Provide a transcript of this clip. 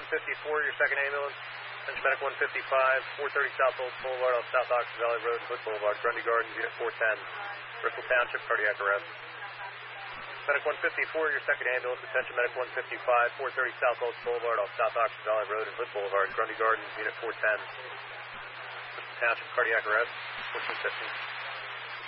154, your second ambulance. Attention Medic 155, 430 South Old Boulevard off South Oxford Valley Road, Hood Boulevard, Grundy Gardens, Unit 410, Bristol Township, cardiac arrest. Medic 154, your second ambulance. Attention Medic 155, 430 South Old Boulevard off South Oxford Valley Road and Hood Boulevard, Grundy Gardens, Unit 410, Bristol Township, cardiac arrest, 1415.